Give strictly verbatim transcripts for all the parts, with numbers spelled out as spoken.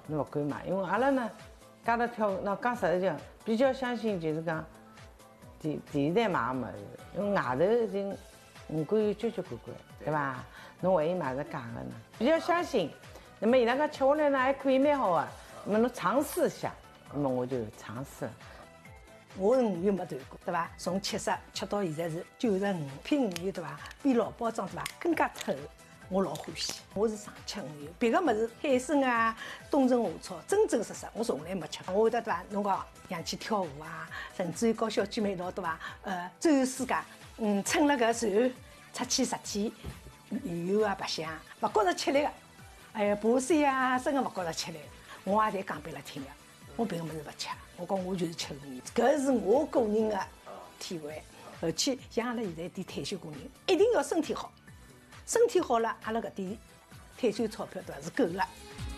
侬勿敢买，因为阿拉呢，家头跳，那讲实在讲，比较相信就是讲电电视台买个物事，因为外头已经五官有交交关关，对伐？侬万一买是假的呢？比较相信。那么伊拉讲吃下来呢，还可以蛮好啊。那么侬尝试一下，那么我就尝试了。 我是鱼没断过，对伐？从七十吃到现在是九十五，品鱼对伐？比老包装对伐？更加透，我老欢喜。我是常吃鱼油，别个物事海参啊、冬虫夏草，真真实实我从来没吃过。我会得对伐？侬讲洋去跳舞啊，甚至于和小姐妹一道对伐？呃，周游世界，嗯，乘了搿船出去十天，鱼油啊白相，勿觉着吃力个。哎呀，爬山啊，真个勿觉着吃力。我也侪讲拨伊拉听个，我别个物事勿吃，我讲我就是吃鱼，搿是我个人个体会。而且像阿拉现在点退休工人，一定要身体好，身体好了，阿拉搿点退休钞票对伐是够了。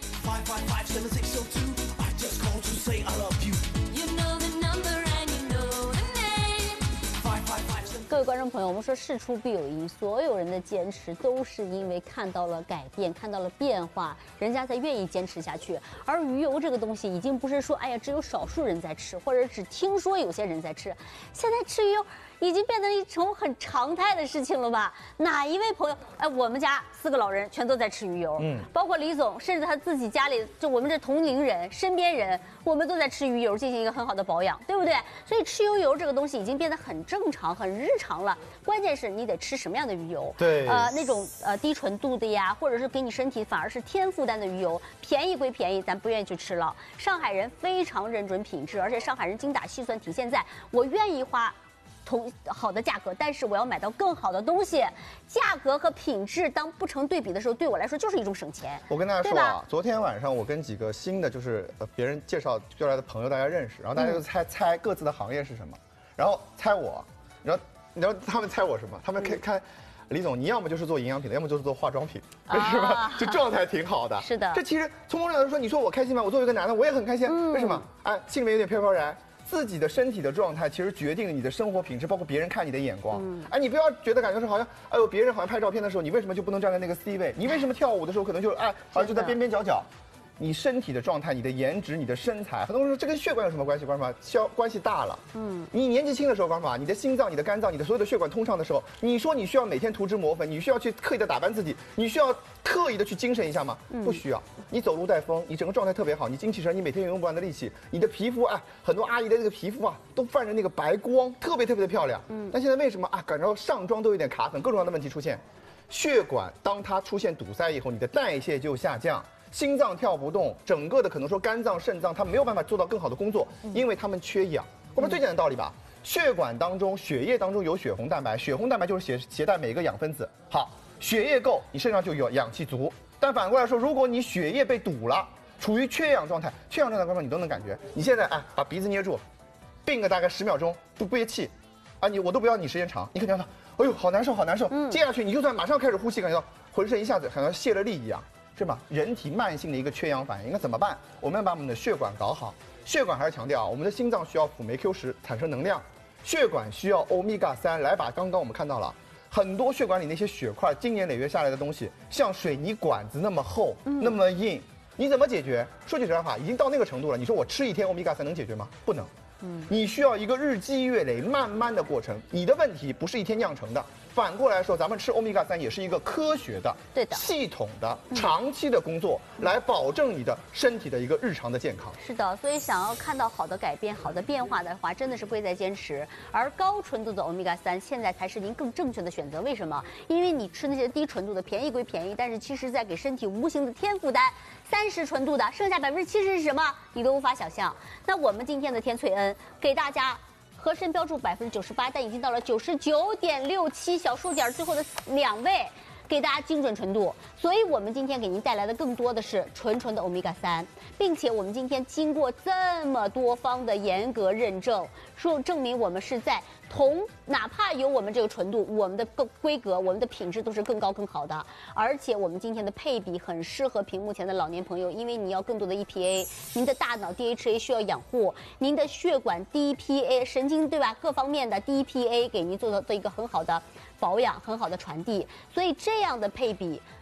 各位观众朋友，我们说事出必有因，所有人的坚持都是因为看到了改变，看到了变化，人家才愿意坚持下去。而鱼油这个东西，已经不是说哎呀只有少数人在吃，或者只听说有些人在吃，现在吃鱼油已经变成一种很常态的事情了吧？哪一位朋友？哎，我们家四个老人全都在吃鱼油，嗯，包括李总，甚至他自己家里，就我们这同龄人、身边人，我们都在吃鱼油，进行一个很好的保养，对不对？所以吃鱼油这个东西已经变得很正常、很日常了。关键是你得吃什么样的鱼油， 对， 呃，那种呃低纯度的呀，或者是给你身体反而是添负担的鱼油，便宜归便宜，咱不愿意去吃了。上海人非常认准品质，而且上海人精打细算体现在我愿意花同好的价格，但是我要买到更好的东西。价格和品质当不成对比的时候，对我来说就是一种省钱。 我跟大家说啊，昨天晚上我跟几个新的就是呃别人介绍过来的朋友，大家认识，然后大家就猜、嗯、猜各自的行业是什么，然后猜我，然后然后他们猜我什么？他们看、嗯、看。李总，你要么就是做营养品的，要么就是做化妆品，啊、是吧？就状态挺好的。 是的， 这其实从某种角度说，你说我开心吗？我作为一个男的，我也很开心。嗯、为什么？哎，心里面有点飘飘然。自己的身体的状态其实决定了你的生活品质，包括别人看你的眼光。嗯、哎，你不要觉得感觉是好像，哎呦，别人好像拍照片的时候，你为什么就不能站在那个 C 位？你为什么跳舞的时候可能就哎，好像就在边边角角？你身体的状态、你的颜值、你的身材，很多人说这跟血管有什么关系？关系吗？消关系大了。嗯，你年纪轻的时候，关系吗？你的心脏、你的肝脏、你的所有的血管通畅的时候，你说你需要每天涂脂抹粉，你需要去刻意的打扮自己，你需要特意的去精神一下吗？嗯、不需要。你走路带风，你整个状态特别好，你精气神，你每天源源不断的力气，你的皮肤哎，很多阿姨的这个皮肤啊，都泛着那个白光，特别特别的漂亮。嗯，但现在为什么啊，感觉上妆都有点卡粉，各种各样的问题出现？血管当它出现堵塞以后，你的代谢就下降。心脏跳不动，整个的可能说肝脏、肾脏，它没有办法做到更好的工作，因为它们缺氧。我们最简单的道理吧，血管当中、血液当中有血红蛋白，血红蛋白就是携携带每个养分子。好，血液够，你身上就有氧气足。但反过来说，如果你血液被堵了，处于缺氧状态，缺氧状态，观众你都能感觉。你现在哎，把鼻子捏住，并个大概十秒钟，不憋气，啊，你我都不要你时间长，你肯定要，哎呦，好难受，好难受。嗯、接下去你就算马上开始呼吸，感觉到浑身一下子好像泄了力一样。是吧？人体慢性的一个缺氧反应，应该怎么办？我们要把我们的血管搞好。血管还是强调，我们的心脏需要辅酶 Q 十产生能量，血管需要欧米伽三来把刚刚我们看到了很多血管里那些血块，经年累月下来的东西，像水泥管子那么厚，嗯、那么硬，你怎么解决？说句实在话，已经到那个程度了。你说我吃一天欧米伽三能解决吗？不能。嗯，你需要一个日积月累、慢慢的过程。你的问题不是一天酿成的。反过来说，咱们吃欧米伽三也是一个科学的、 对的、 系统的、长期的工作，嗯、来保证你的身体的一个日常的健康。 是的，所以想要看到好的改变、好的变化的话，真的是贵在坚持。而高纯度的欧米伽三现在才是您更正确的选择。为什么？因为你吃那些低纯度的，便宜归便宜，但是其实在给身体无形的添负担。三十纯度的，剩下百分之七十是什么？你都无法想象。那我们今天的天萃恩给大家。合身标注百分之九十八，但已经到了九十九点六七，小数点最后的两位，给大家精准纯度。所以我们今天给您带来的更多的是纯纯的欧米伽三，并且我们今天经过这么多方的严格认证，说证明我们是在同，哪怕有我们这个纯度，我们的更规格、我们的品质都是更高更好的。而且我们今天的配比很适合屏幕前的老年朋友，因为你要更多的 E P A， 您的大脑 D H A 需要养护，您的血管 D P A 神经对吧？各方面的 D P A 给您做到一个很好的保养，很好的传递。所以这样的配比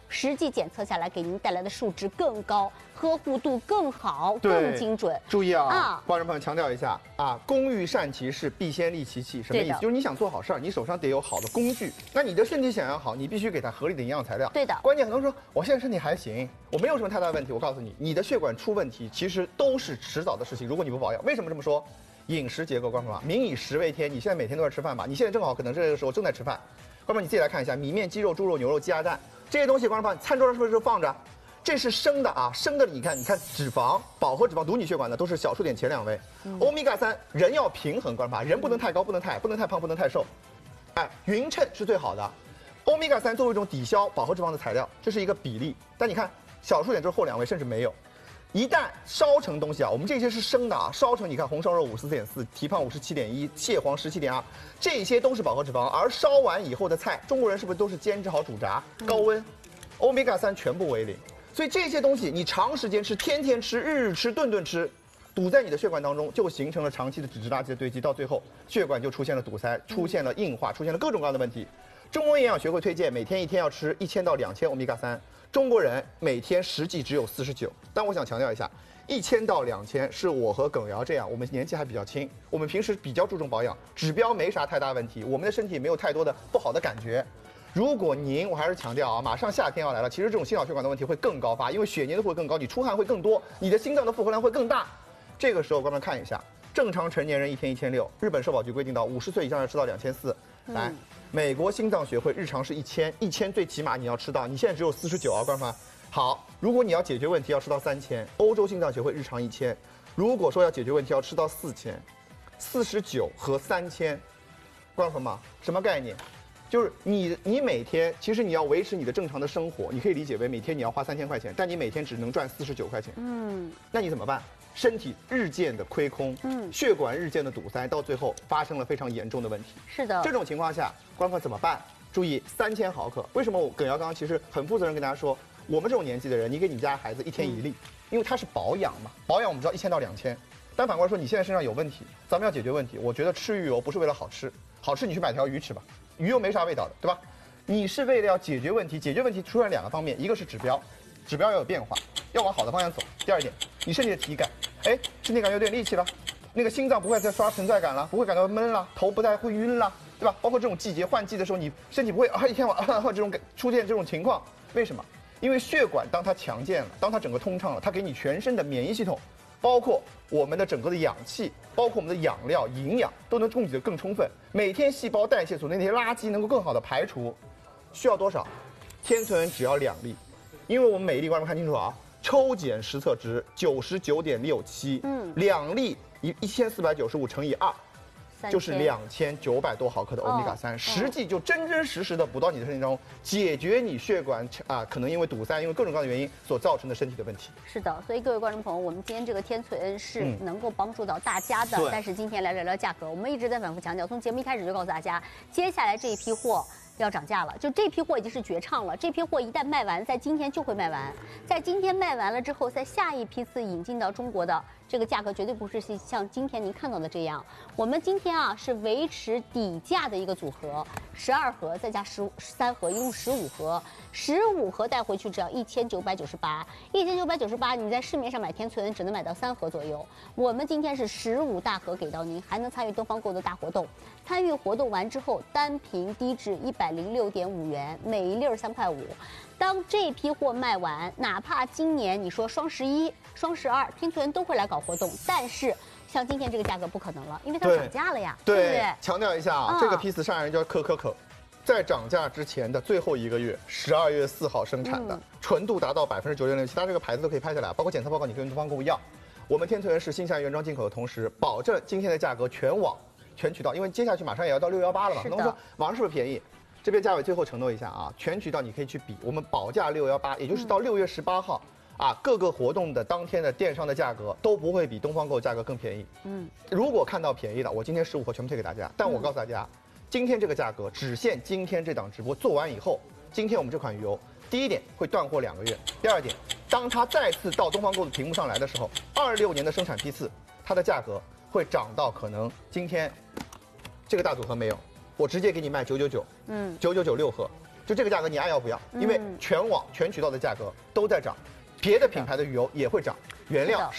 实际检测下来给您带来的数值更高，呵护度更好，更精准。 注意啊， 啊观众朋友强调一下啊，工欲善其事，必先利其器。什么意思？就是你想做好事儿，你手上得有好的工具。那你的身体想要好，你必须给它合理的营养材料。 对的。 关键很多人说我现在身体还行，我没有什么太大的问题。我告诉你，你的血管出问题其实都是迟早的事情。如果你不保养，为什么这么说？饮食结构，观众朋友，民以食为天。你现在每天都在吃饭吧？你现在正好可能这个时候正在吃饭。观众朋友，你自己来看一下，米面、鸡肉、猪肉、牛肉、鸡鸭蛋这些东西，观众朋友，餐桌上是不是放着？这是生的啊，生的，你看，你看脂肪、饱和脂肪、堵你血管的都是小数点前两位。欧米伽三，人要平衡，观众朋友，人不能太高，不能太矮，不能太胖，不能太瘦，哎，匀称是最好的。欧米伽三作为一种抵消饱和脂肪的材料，这是一个比例。但你看小数点就是后两位，甚至没有。一旦烧成东西啊，我们这些是生的啊，烧成你看红烧肉五十四点四，蹄膀五十七点一，蟹黄十七点二，这些都是饱和脂肪。而烧完以后的菜，中国人是不是都是煎制好煮炸，高温，欧米伽三全部为零。所以这些东西你长时间吃，天天吃，日日吃，顿顿吃，堵在你的血管当中，就形成了长期的脂质垃圾的堆积，到最后血管就出现了堵塞，出现了硬化，出现了各种各样的问题。中国营养学会推荐每天一天要吃一千到两千欧米伽三。中国人每天实际只有四十九，但我想强调一下，一千到两千是我和耿瑶这样，我们年纪还比较轻，我们平时比较注重保养，指标没啥太大问题，我们的身体没有太多的不好的感觉。如果您，我还是强调啊，马上夏天要来了，其实这种心脑血管的问题会更高发，因为血粘度会更高，你出汗会更多，你的心脏的负荷量会更大。这个时候，观众看一下，正常成年人一天一千六，日本社保局规定到五十岁以上要吃到两千四，来。美国心脏学会日常是一千，一千最起码你要吃到，你现在只有四十九啊，观众朋友。好，如果你要解决问题，要吃到三千。欧洲心脏学会日常一千，如果说要解决问题，要吃到四千，四十九和三千，观众朋友们，什么概念？就是你你每天其实你要维持你的正常的生活，你可以理解为每天你要花三千块钱，但你每天只能赚四十九块钱。嗯，那你怎么办？身体日渐的亏空，嗯，血管日渐的堵塞，到最后发生了非常严重的问题。 是的， 这种情况下，观众怎么办？注意三千毫克。为什么我耿瑶刚刚其实很负责任跟大家说，我们这种年纪的人，你给你家孩子一天一粒，嗯、因为它是保养嘛，保养我们知道一千到两千。但反过来说，你现在身上有问题，咱们要解决问题。我觉得吃鱼油不是为了好吃，好吃你去买条鱼吃吧，鱼油没啥味道的，对吧？你是为了要解决问题，解决问题出现两个方面，一个是指标。指标要有变化，要往好的方向走。第二点，你身体的体感，哎，身体感觉有点力气了，那个心脏不会再刷存在感了，不会感到闷了，头不再会晕了，对吧？包括这种季节换季的时候，你身体不会啊一天晚啊这种出现这种情况，为什么？因为血管当它强健了，当它整个通畅了，它给你全身的免疫系统，包括我们的整个的氧气，包括我们的养料、营养都能供给的更充分，每天细胞代谢所内那些垃圾能够更好的排除，需要多少？天存只要两粒。因为我们每一粒观众看清楚啊，抽检实测值九十九点六七，嗯，两粒一一千四百九十五乘以二，就是两千九百多毫克的欧米伽三，实际就真真实实的补到你的身体当中，解决你血管啊可能因为堵塞，因为各种各样的原因所造成的身体的问题。 是的，所以各位观众朋友，我们今天这个天萃恩是能够帮助到大家的，嗯、但是今天来聊聊价格，我们一直在反复强调，从节目一开始就告诉大家，接下来这一批货。要涨价了，就这批货已经是绝唱了。这批货一旦卖完，在今天就会卖完。在今天卖完了之后，在下一批次引进到中国的这个价格绝对不是像今天您看到的这样。我们今天啊是维持底价的一个组合，十二盒再加十三盒，一共十五盒，十五盒带回去只要一千九百九十八，一千九百九十八，你在市面上买天萃恩只能买到三盒左右。我们今天是十五大盒给到您，还能参与东方购的大活动。参与活动完之后，单瓶低至一百零六点五元，每一粒三块五。当这批货卖完，哪怕今年你说双十一、双十二，天萃恩都会来搞活动，但是像今天这个价格不可能了，因为它涨价了呀， 对, 对不对？ 强调一下啊，嗯、这个批次上海人叫可可可，在涨价之前的最后一个月，十二月四号生产的，嗯、纯度达到百分之九点六，其他这个牌子都可以拍下来，包括检测报告你可以跟东方购物要。我们天萃恩是新下原装进口的同时，保证今天的价格全网。全渠道，因为接下去马上也要到六幺八了嘛，很多人说网上是不是便宜？这边价位最后承诺一下啊，全渠道你可以去比，我们保价六幺八，也就是到六月十八号、嗯、啊，各个活动的当天的电商的价格都不会比东方购价格更便宜。嗯，如果看到便宜的，我今天十五盒全部推给大家，但我告诉大家，嗯、今天这个价格只限今天这档直播做完以后，今天我们这款鱼油，第一点会断货两个月，第二点，当它再次到东方购的屏幕上来的时候，二六年的生产批次，它的价格会涨到可能今天这个大组合没有，我直接给你卖九九九，嗯，九九九六盒， 就这个价格你爱要不要？因为全网全渠道的价格都在涨，别的品牌的鱼油也会涨，原料。